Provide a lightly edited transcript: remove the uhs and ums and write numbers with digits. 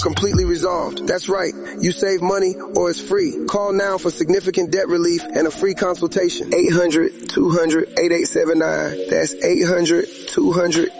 completely resolved. That's right. You save money or it's free. Call now for significant debt relief and a free consultation. 800-200-8879. That's 800-200